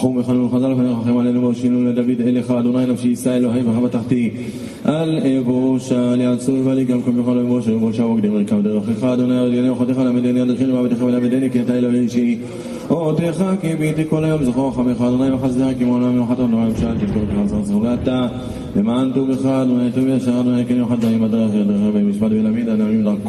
רחום וחנון חזר לפניך רחם עלינו והושיענו לדוד אליך אדוני נפשי יישא אלוהי וחבטחתי על אבושה ליעצור ואלי גם כל מיכל אבושה ובושה וקדם רקב דרכך אדוני אדיני וחותך למדני אדרכני ועבדך ולמדני כי אתה אלוהי אישי אותך כי ביתי כל היום זכור חמך אדוני וחסדך כי מעולם יוחד אדוני ושאל תזכור כחסר זכור ואתה למען טובך אדוני טוב ישר אדוני כן יוחד דעים בדרך במשפט ולמיד אדוני דרכו